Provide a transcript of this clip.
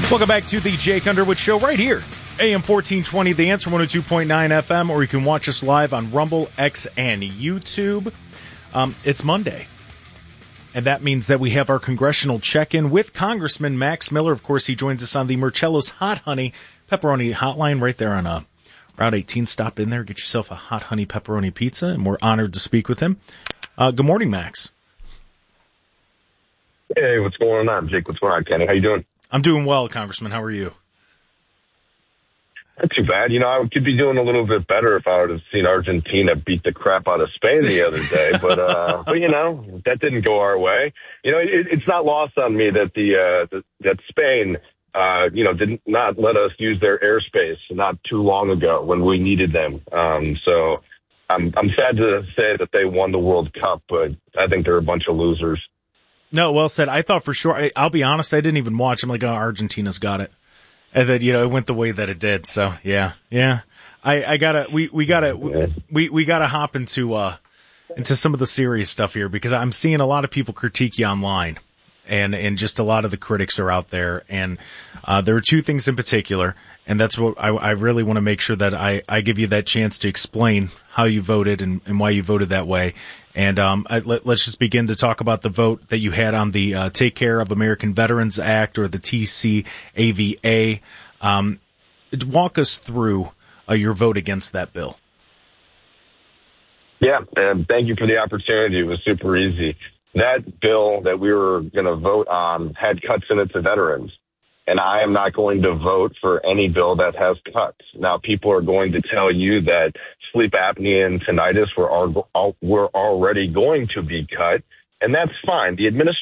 Welcome back to the Jake Underwood Show right here. AM 1420, The Answer, 102.9 FM, or you can watch us live on Rumble, X, and YouTube. It's Monday, and that means that we have our congressional check-in with Congressman Max Miller. Of course, he joins us on the Marcello's Hot Honey Pepperoni Hotline right there on Route 18. Stop in there, get yourself a Hot Honey Pepperoni Pizza, and we're honored to speak with him. Good morning, Max. Hey, what's going on, Jake? What's going on, Kenny? How you doing? I'm doing well, Congressman. How are you? Not too bad. I could be doing a little bit better if I would have seen Argentina beat the crap out of Spain the other day. But that didn't go our way. It's not lost on me that that Spain, did not let us use their airspace not too long ago when we needed them. So I'm sad to say that they won the World Cup, but I think they're a bunch of losers. No, well said. I thought for sure. I'll be honest. I didn't even watch. I'm like, oh, Argentina's got it, and then it went the way that it did. So yeah. We gotta hop into some of the serious stuff here because I'm seeing a lot of people critique you online, and just a lot of the critics are out there, and there are two things in particular, and that's what I really want to make sure that I give you that chance to explain how you voted and why you voted that way. And let's just begin to talk about the vote that you had on the Take Care of American Veterans Act, or the TCAVA. Walk us through your vote against that bill. Yeah, and thank you for the opportunity. It was super easy. That bill that we were going to vote on had cuts in it to veterans. And I am not going to vote for any bill that has cuts. Now, people are going to tell you that sleep apnea and tinnitus were already going to be cut, and that's fine. The